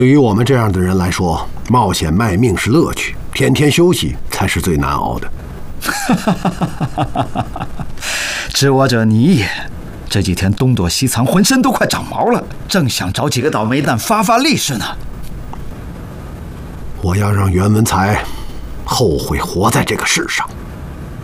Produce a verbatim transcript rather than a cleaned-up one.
对于我们这样的人来说，冒险卖命是乐趣，天天休息才是最难熬的。 知我者你也。这几天东躲西藏，浑身都快长毛了，正想找几个倒霉蛋发发力士呢。 我要让袁文才后悔活在这个世上。